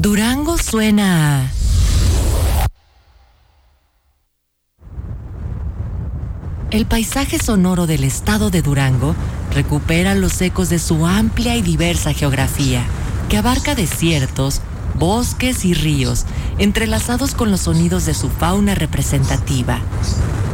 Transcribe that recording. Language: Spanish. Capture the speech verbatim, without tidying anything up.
Durango suena a... El paisaje sonoro del estado de Durango recupera los ecos de su amplia y diversa geografía, que abarca desiertos, bosques y ríos, entrelazados con los sonidos de su fauna representativa.